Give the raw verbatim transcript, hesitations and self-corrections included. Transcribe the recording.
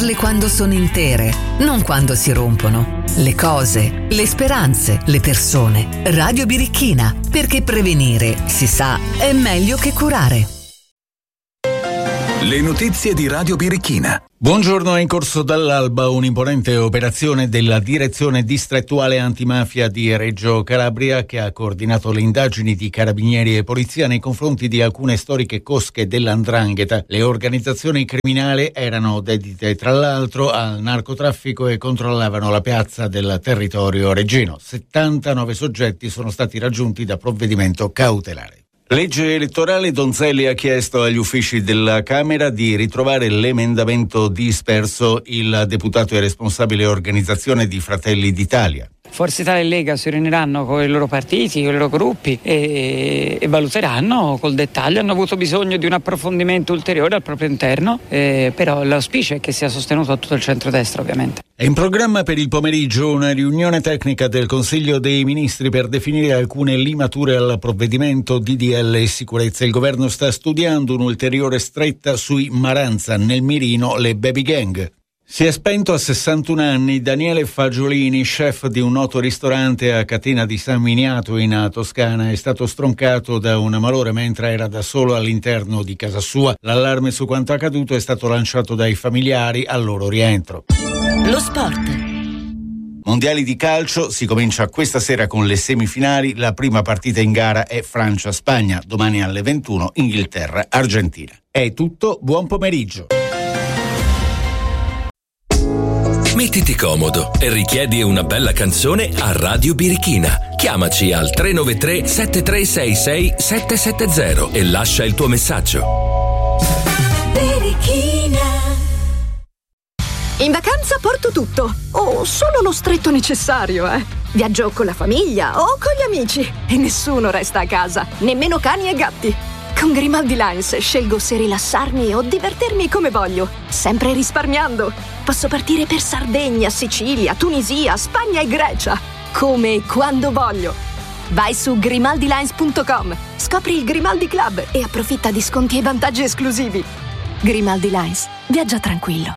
ritrovarle quando sono intere, non quando si rompono. Le cose, le speranze, le persone. Radio Birichina, perché prevenire, si sa, è meglio che curare. Le notizie di Radio Birichina. Buongiorno, è in corso dall'alba un'imponente operazione della Direzione Distrettuale Antimafia di Reggio Calabria che ha coordinato le indagini di carabinieri e polizia nei confronti di alcune storiche cosche dell'Andrangheta. Le organizzazioni criminali erano dedite tra l'altro al narcotraffico e controllavano la piazza del territorio reggino. settantanove soggetti sono stati raggiunti da provvedimento cautelare. Legge elettorale. Donzelli ha chiesto agli uffici della Camera di ritrovare l'emendamento disperso. Il deputato e responsabile organizzazione di Fratelli d'Italia. Forza Italia e Lega si riuniranno con i loro partiti, con i loro gruppi e, e valuteranno col dettaglio. Hanno avuto bisogno di un approfondimento ulteriore al proprio interno, eh, però l'auspicio è che sia sostenuto da tutto il centrodestra, ovviamente. È in programma per il pomeriggio una riunione tecnica del Consiglio dei Ministri per definire alcune limature al provvedimento D D L e sicurezza. Il governo sta studiando un'ulteriore stretta sui Maranza, nel mirino le baby gang. Si è spento a sessantuno anni Daniele Fagiolini, chef di un noto ristorante a Catena di San Miniato in Toscana. È stato stroncato da un malore mentre era da solo all'interno di casa sua. L'allarme su quanto accaduto è stato lanciato dai familiari al loro rientro. Lo sport. Mondiali di calcio, si comincia questa sera con le semifinali. La prima partita in gara è Francia-Spagna, domani alle ventuno Inghilterra-Argentina. È tutto, buon pomeriggio. Mettiti comodo e richiedi una bella canzone a Radio Birichina. Chiamaci al tre nove tre sette tre sei sei sette sette zero e lascia il tuo messaggio. Birichina. In vacanza porto tutto, o solo lo stretto necessario, eh. Viaggio con la famiglia o con gli amici e nessuno resta a casa, nemmeno cani e gatti. Con Grimaldi Lines scelgo se rilassarmi o divertirmi come voglio, sempre risparmiando. Posso partire per Sardegna, Sicilia, Tunisia, Spagna e Grecia, come e quando voglio. Vai su grimaldi lines punto com, scopri il Grimaldi Club e approfitta di sconti e vantaggi esclusivi. Grimaldi Lines, viaggia tranquillo.